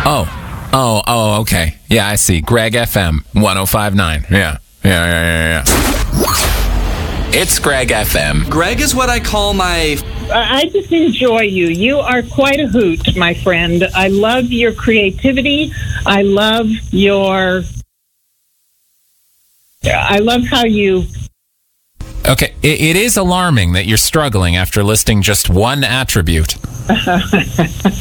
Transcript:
Oh, okay. Yeah, I see. Greg FM 105.9. Yeah. It's Greg FM. Greg is what I call my... I just enjoy you. You are quite a hoot, my friend. I love your creativity. I love how you... Okay, it is alarming that you're struggling after listing just one attribute.